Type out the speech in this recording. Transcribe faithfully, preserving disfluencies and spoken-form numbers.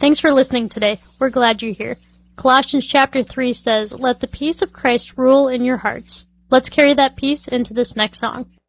Thanks for listening today. We're glad you're here. Colossians chapter three says, "Let the peace of Christ rule in your hearts." Let's carry that peace into this next song.